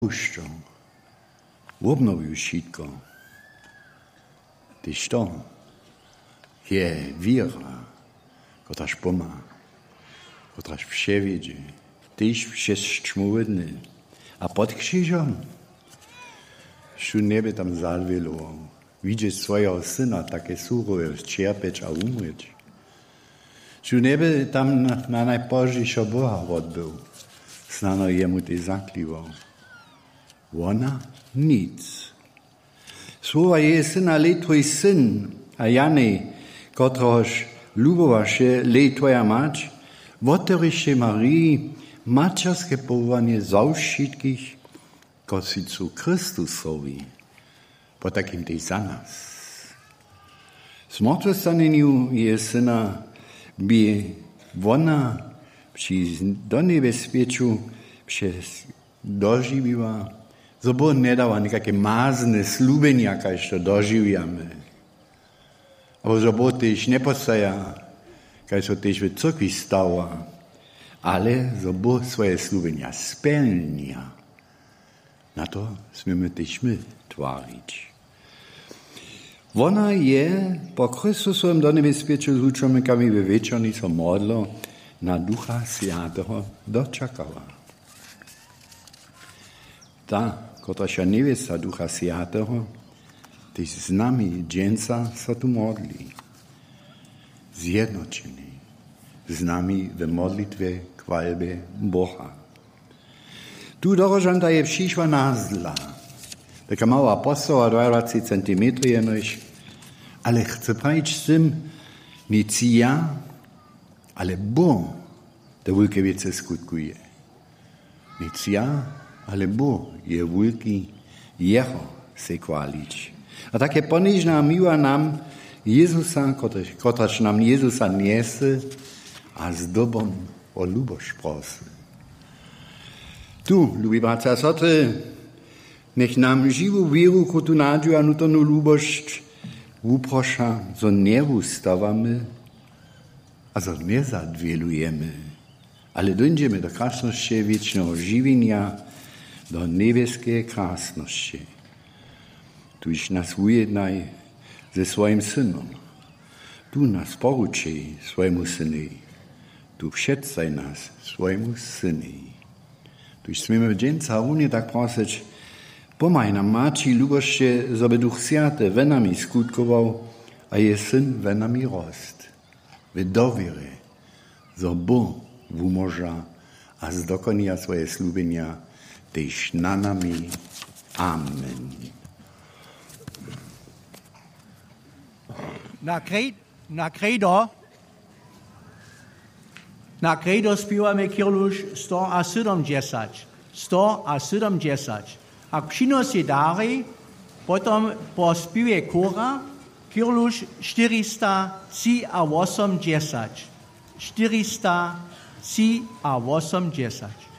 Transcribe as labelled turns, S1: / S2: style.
S1: puszczą, obnowił wszystko. Tyż to je wiera, kotraż poma, kotraż wsze wiedzie, tyż wsze szczmułydny, a pod krzyżem şu niebie tam zalwielo, widzieć swojego syna takie surowe, cierpieć a umrzeć. Şu niebie tam na najpożniejszego Boha odbył, znano jemu ty zakliwał. Ona nic. Słowa jej syna, lej twój syn, a Jany, kotroż lubowaše, lej twoja mać, woteryście Marii, macierskie powołanie za wszystkich, kosicu Chrystusowi, po takim tej za nas. Zmartwychwstaniu jej syna by ona przy do niebezpieczu przez dożywiła, so bo nie dała nikakie mazne slubenia, kaž to dožiwiamy. Ale so bo też nie postaja, kaž to też w cyrkwi stała, ale so bo swoje slubenia spełnia. Na to smiemy też my twarić. Ona je po Chrystusowym do niebezpieczu z uczomnikami we wieczorni so modlo na Ducha Świętego doczekała. Ta, która się niewiesta Ducha Świętego, tyś z nami dżęca so tu modli. Zjednoczeni z nami w modlitwie chwalbie Boha. Tu dorożanta je przyszła nazla. Taka mała postoła 22 cm jenoś, ale chcę powiedzieć z tym, nic ja, ale Bóg te wielkie wiece skutkuje. Nic ja, ale Bóg je wielki, Jeho se chwalić. A takie poniżna miła nam Jezusa, kotraż nam Jezusa niese, a z dobą o lubość prosy. Tu, lubi bracia a sestry, niech nam żywą wieru, którą nadziu a nutorną lubość uprosza, zo nie ustawamy, a zo nie zadwielujemy, ale dojdziemy do krasności wiecznego żywienia, do niebieskiej krasności. Tuż nas ujednaj ze swoim synem. Tu nas poruczy swojemu synu. Tu wszedzaj nas swojemu synu. Tuż smiemy dżęca runie tak prosić, pomaj nam maci luboście, zoby Duch Święty we nami skutkował, a je syn we nami rost. W dowierze, zo Bóg umoża, a zdokonia swoje slubenia, tyś na nami. Amen.
S2: Na credo śpiewamy kierusz 170. 170. A przynosi dary, potem po śpiewie kora kierusz 480. 480.